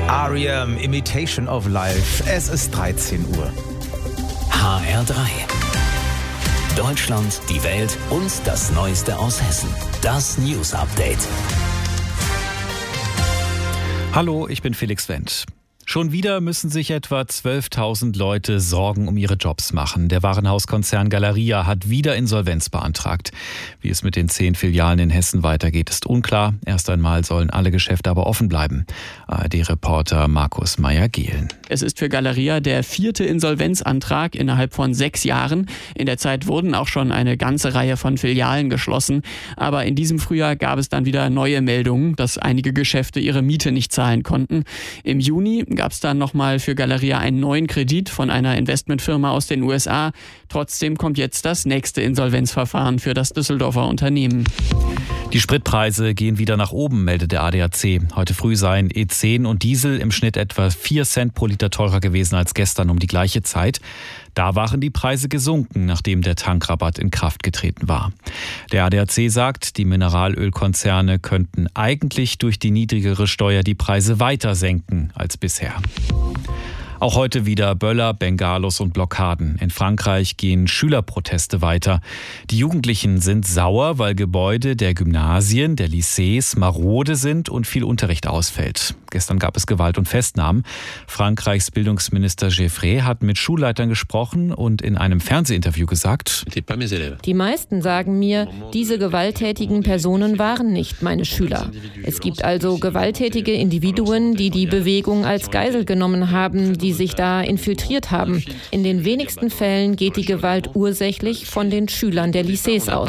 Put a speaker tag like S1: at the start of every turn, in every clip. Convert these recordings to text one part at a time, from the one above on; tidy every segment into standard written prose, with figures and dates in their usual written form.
S1: R.E.M. Imitation of Life. Es ist 13 Uhr.
S2: HR3. Deutschland, die Welt und das Neueste aus Hessen. Das News Update.
S3: Hallo, ich bin Felix Wendt. Schon wieder müssen sich etwa 12.000 Leute Sorgen um ihre Jobs machen. Der Warenhauskonzern Galeria hat wieder Insolvenz beantragt. Wie es mit den 10 Filialen in Hessen weitergeht, ist unklar. Erst einmal sollen alle Geschäfte aber offen bleiben. ARD-Reporter Markus Meyer-Gehlen.
S4: Es ist für Galeria der 4. Insolvenzantrag innerhalb von 6 Jahren. In der Zeit wurden auch schon eine ganze Reihe von Filialen geschlossen. Aber in diesem Frühjahr gab es dann wieder neue Meldungen, dass einige Geschäfte ihre Miete nicht zahlen konnten. Im Juni gab es dann nochmal für Galeria einen neuen Kredit von einer Investmentfirma aus den USA. Trotzdem kommt jetzt das nächste Insolvenzverfahren für das Düsseldorfer Unternehmen.
S3: Die Spritpreise gehen wieder nach oben, meldet der ADAC. Heute früh seien E10 und Diesel im Schnitt etwa 4 Cent pro Liter teurer gewesen als gestern um die gleiche Zeit. Da waren die Preise gesunken, nachdem der Tankrabatt in Kraft getreten war. Der ADAC sagt, die Mineralölkonzerne könnten eigentlich durch die niedrigere Steuer die Preise weiter senken als bisher. Auch heute wieder Böller, Bengalos und Blockaden. In Frankreich gehen Schülerproteste weiter. Die Jugendlichen sind sauer, weil Gebäude der Gymnasien, der Lycées marode sind und viel Unterricht ausfällt. Gestern gab es Gewalt und Festnahmen. Frankreichs Bildungsminister Geoffrey hat mit Schulleitern gesprochen und in einem Fernsehinterview gesagt:
S5: Die meisten sagen mir, diese gewalttätigen Personen waren nicht meine Schüler. Es gibt also gewalttätige Individuen, die die Bewegung als Geisel genommen haben, die sich da infiltriert haben. In den wenigsten Fällen geht die Gewalt ursächlich von den Schülern der Lycées aus.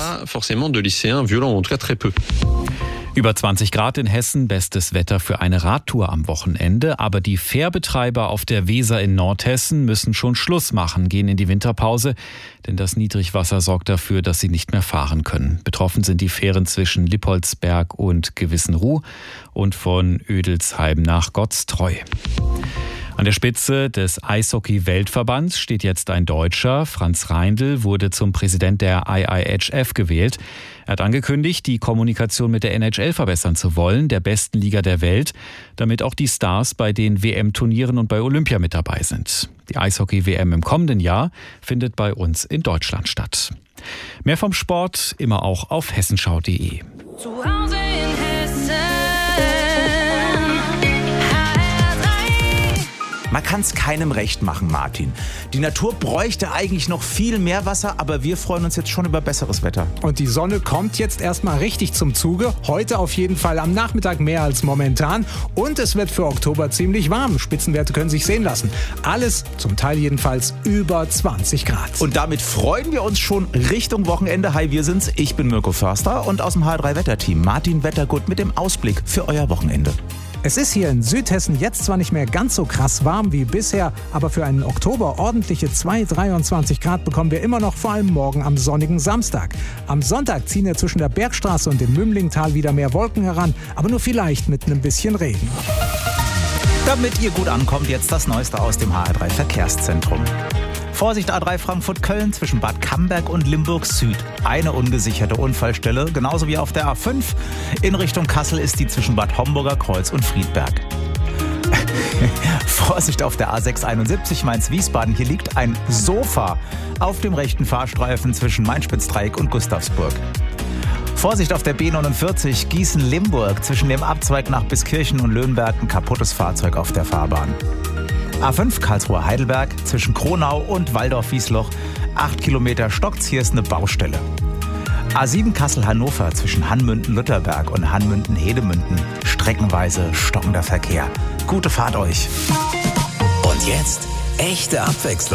S3: Über 20 Grad in Hessen, bestes Wetter für eine Radtour am Wochenende. Aber die Fährbetreiber auf der Weser in Nordhessen müssen schon Schluss machen, gehen in die Winterpause. Denn das Niedrigwasser sorgt dafür, dass sie nicht mehr fahren können. Betroffen sind die Fähren zwischen Lippoldsberg und Gewissenruh und von Ödelsheim nach Gottstreu. An der Spitze des Eishockey-Weltverbands steht jetzt ein Deutscher. Franz Reindl wurde zum Präsident der IIHF gewählt. Er hat angekündigt, die Kommunikation mit der NHL verbessern zu wollen, der besten Liga der Welt, damit auch die Stars bei den WM-Turnieren und bei Olympia mit dabei sind. Die Eishockey-WM im kommenden Jahr findet bei uns in Deutschland statt. Mehr vom Sport immer auch auf hessenschau.de.
S6: Zu Hause in Hessen.
S1: Man kann es keinem recht machen, Martin. Die Natur bräuchte eigentlich noch viel mehr Wasser, aber wir freuen uns jetzt schon über besseres Wetter.
S7: Und die Sonne kommt jetzt erstmal richtig zum Zuge. Heute auf jeden Fall am Nachmittag mehr als momentan. Und es wird für Oktober ziemlich warm. Spitzenwerte können sich sehen lassen. Alles, zum Teil jedenfalls, über 20 Grad.
S1: Und damit freuen wir uns schon Richtung Wochenende. Hi, wir sind's. Ich bin Mirko Förster und aus dem HR3-Wetterteam Martin Wettergut mit dem Ausblick für euer Wochenende.
S7: Es ist hier in Südhessen jetzt zwar nicht mehr ganz so krass warm wie bisher, aber für einen Oktober ordentliche 23 Grad bekommen wir immer noch, vor allem morgen am sonnigen Samstag. Am Sonntag ziehen ja zwischen der Bergstraße und dem Mümlingtal wieder mehr Wolken heran, aber nur vielleicht mit einem bisschen Regen.
S1: Damit ihr gut ankommt, jetzt das Neueste aus dem HR3 Verkehrszentrum. Vorsicht A3 Frankfurt-Köln zwischen Bad Camberg und Limburg Süd. Eine ungesicherte Unfallstelle, genauso wie auf der A5. In Richtung Kassel ist die zwischen Bad Homburger Kreuz und Friedberg. Vorsicht auf der A671 Mainz-Wiesbaden. Hier liegt ein Sofa auf dem rechten Fahrstreifen zwischen Main-Spitz-Dreieck und Gustavsburg. Vorsicht auf der B49 Gießen-Limburg zwischen dem Abzweig nach Biskirchen und Löhnberg. Ein kaputtes Fahrzeug auf der Fahrbahn. A5 Karlsruhe-Heidelberg zwischen Kronau und Waldorf-Wiesloch. 8 Kilometer stockt's, hier ist eine Baustelle. A7 Kassel-Hannover zwischen Hanmünden-Lutterberg und Hanmünden-Hedemünden. Streckenweise stockender Verkehr. Gute Fahrt euch.
S2: Und jetzt echte Abwechslung.